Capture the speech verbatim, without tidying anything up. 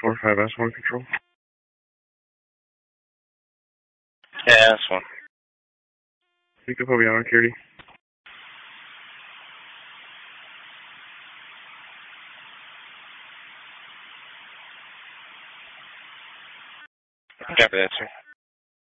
four five S one control. Yeah, S one. Pick up Obiano Security. Copy that, sir.